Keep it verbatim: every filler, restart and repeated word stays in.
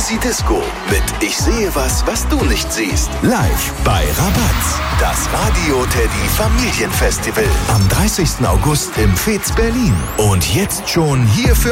Easy Disco mit Ich sehe was, was du nicht siehst. Live bei Rabatz. Das Radio Teddy Familienfestival am dreißigsten August im Fez Berlin. Und jetzt schon hier für